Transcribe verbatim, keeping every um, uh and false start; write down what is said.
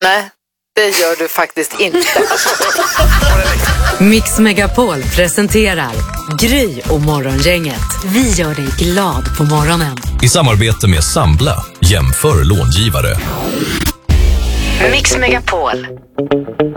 Nej, det gör du faktiskt inte. Mix Megapol presenterar Gry och Morgongänget. Vi gör dig glad på morgonen. I samarbete med Sambla, jämför långivare. Mix Megapol.